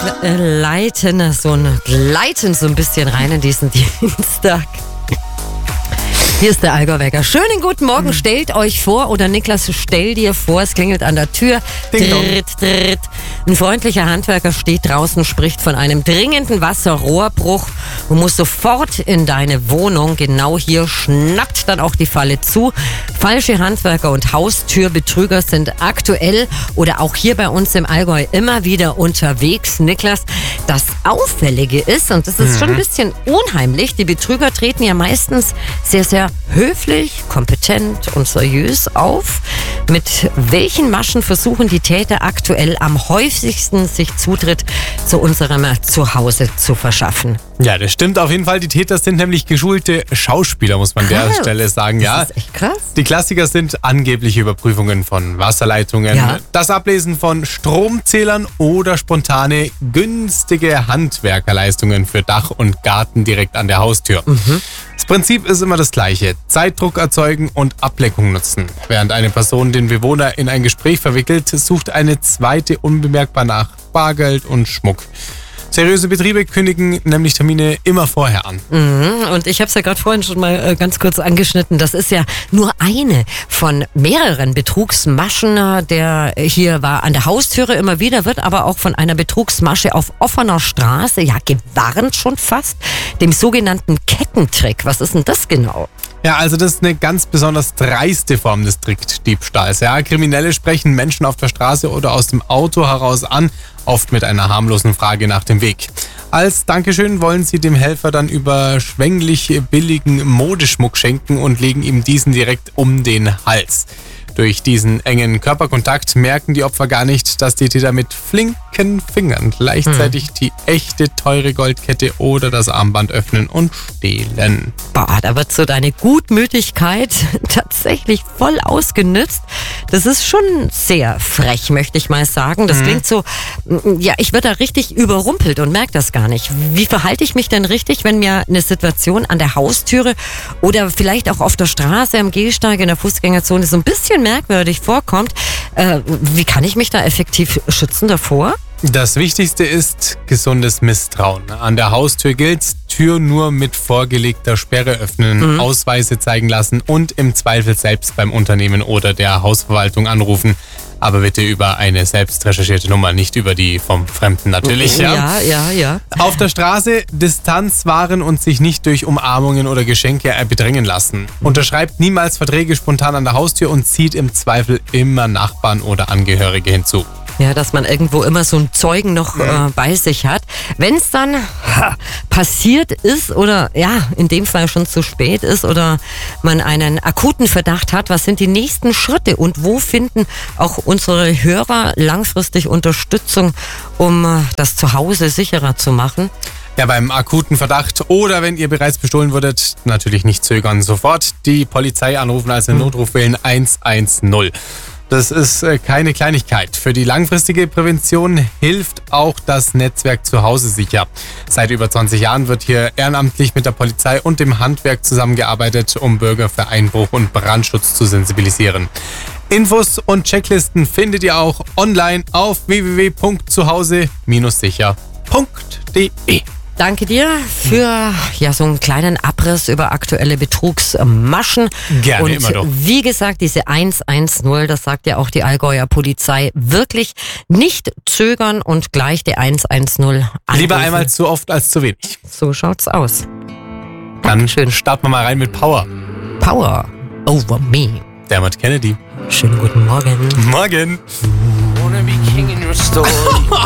gleiten so ein bisschen rein in diesen Dienstag. Hier ist der Allgäuwecker. Schönen guten Morgen, stellt euch vor, oder Niklas, stell dir vor, es klingelt an der Tür. Dritt, dritt. Ein freundlicher Handwerker steht draußen, spricht von einem dringenden Wasserrohrbruch und muss sofort in deine Wohnung. Genau hier schnappt dann auch die Falle zu. Falsche Handwerker und Haustürbetrüger sind aktuell oder auch hier bei uns im Allgäu immer wieder unterwegs. Niklas, das Auffällige ist, und das ist schon ein bisschen unheimlich, die Betrüger treten ja meistens sehr, sehr höflich, kompetent und seriös auf. Mit welchen Maschen versuchen die Täter aktuell am häufigsten, sich Zutritt zu unserem Zuhause zu verschaffen? Ja, das stimmt auf jeden Fall. Die Täter sind nämlich geschulte Schauspieler, muss man an der Stelle sagen. Ja, das ist echt krass. Die Klassiker sind angebliche Überprüfungen von Wasserleitungen, das Ablesen von Stromzählern oder spontane günstige Handwerkerleistungen für Dach und Garten direkt an der Haustür. Das Prinzip ist immer das gleiche. Zeitdruck erzeugen und Ablenkung nutzen. Während eine Person den Bewohner in ein Gespräch verwickelt, sucht eine zweite unbemerkbar nach Bargeld und Schmuck. Seriöse Betriebe kündigen nämlich Termine immer vorher an. Und ich habe es ja gerade vorhin schon mal ganz kurz angeschnitten. Das ist ja nur eine von mehreren Betrugsmaschen, der hier war an der Haustüre immer wieder, wird aber auch von einer Betrugsmasche auf offener Straße, ja gewarnt schon fast, dem sogenannten Kettentrick. Was ist denn das genau? Ja, also das ist eine ganz besonders dreiste Form des Trickdiebstahls. Ja, Kriminelle sprechen Menschen auf der Straße oder aus dem Auto heraus an, oft mit einer harmlosen Frage nach dem Weg. Als Dankeschön wollen sie dem Helfer dann überschwänglich billigen Modeschmuck schenken und legen ihm diesen direkt um den Hals. Durch diesen engen Körperkontakt merken die Opfer gar nicht, dass die Täter mit flinken Fingern gleichzeitig die echte teure Goldkette oder das Armband öffnen und stehlen. Boah, da wird so deine Gutmütigkeit tatsächlich voll ausgenützt. Das ist schon sehr frech, möchte ich mal sagen. Das klingt so, ja, ich werde da richtig überrumpelt und merke das gar nicht. Wie verhalte ich mich denn richtig, wenn mir eine Situation an der Haustüre oder vielleicht auch auf der Straße, am Gehsteig, in der Fußgängerzone so ein bisschen merkwürdig vorkommt? Wie kann ich mich da effektiv schützen davor? Das Wichtigste ist gesundes Misstrauen. An der Haustür gilt, Tür nur mit vorgelegter Sperre öffnen, Ausweise zeigen lassen und im Zweifel selbst beim Unternehmen oder der Hausverwaltung anrufen. Aber bitte über eine selbst recherchierte Nummer, nicht über die vom Fremden natürlich. Ja. Auf der Straße Distanz wahren und sich nicht durch Umarmungen oder Geschenke bedrängen lassen. Unterschreibt niemals Verträge spontan an der Haustür und zieht im Zweifel immer Nachbarn oder Angehörige hinzu. Ja, dass man irgendwo immer so einen Zeugen noch bei sich hat. Wenn es dann passiert ist oder ja, in dem Fall schon zu spät ist oder man einen akuten Verdacht hat, was sind die nächsten Schritte und wo finden auch unsere Hörer langfristig Unterstützung, um das Zuhause sicherer zu machen? Ja, beim akuten Verdacht oder wenn ihr bereits bestohlen wurdet, natürlich nicht zögern. Sofort die Polizei anrufen, also Notruf wählen 110. Das ist keine Kleinigkeit. Für die langfristige Prävention hilft auch das Netzwerk Zuhause sicher. Seit über 20 Jahren wird hier ehrenamtlich mit der Polizei und dem Handwerk zusammengearbeitet, um Bürger für Einbruch und Brandschutz zu sensibilisieren. Infos und Checklisten findet ihr auch online auf www.zuhause-sicher.de. Danke dir für so einen kleinen Abriss über aktuelle Betrugsmaschen. Gerne, und immer doch. Wie gesagt, diese 110, das sagt ja auch die Allgäuer Polizei, wirklich nicht zögern und gleich die 110 anrufen. Lieber einmal zu oft als zu wenig. So schaut's aus. Dann starten wir mal rein mit Power. Power over me. Dermot Kennedy. Schönen guten Morgen. Morgen.